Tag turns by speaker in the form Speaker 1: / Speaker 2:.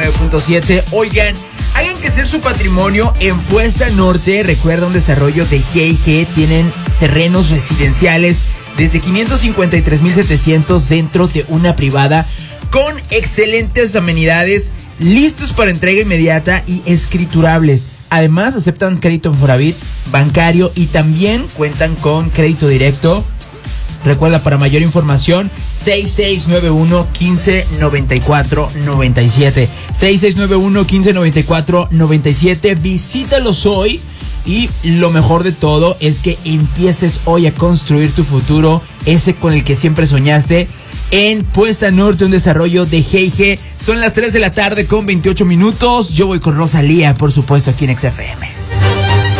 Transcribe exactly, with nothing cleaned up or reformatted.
Speaker 1: nueve punto siete. Oigan, hagan crecer su patrimonio en Puesta Norte. Recuerda un desarrollo de G y G. Tienen terrenos residenciales desde quinientos cincuenta y tres mil setecientos dentro de una privada con excelentes amenidades, listos para entrega inmediata y escriturables. Además, aceptan crédito Infonavit, bancario y también cuentan con crédito directo. Recuerda, para mayor información, seis seis nueve uno, uno cinco nueve cuatro nueve siete. seis seis nueve uno, uno cinco nueve cuatro nueve siete. Visítalos hoy. Y lo mejor de todo es que empieces hoy a construir tu futuro, ese con el que siempre soñaste, en Puesta Norte, un desarrollo de G y G. Son las tres de la tarde con veintiocho minutos. Yo voy con Rosalía, por supuesto, aquí en X F M.